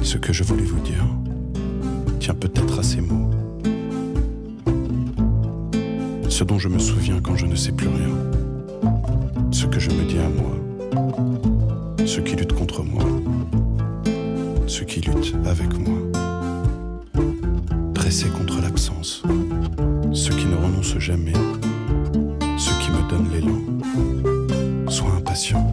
Ce que je voulais vous dire tient peut-être à ces mots. Ce dont je me souviens quand je ne sais plus rien. Ce que je me dis à moi. Ceux qui luttent contre moi. Ceux qui luttent avec moi. Dressés contre l'absence. Ceux qui ne renoncent jamais. Ceux qui me donnent l'élan. Sois impatient.